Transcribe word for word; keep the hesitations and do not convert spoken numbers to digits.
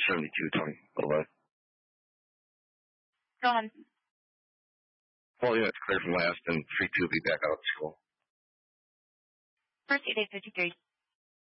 seventy-two, Tony. Little bit. Go on. Well, yeah, it's clear from last, and three two will be back out of school. First eight eight fifty-three.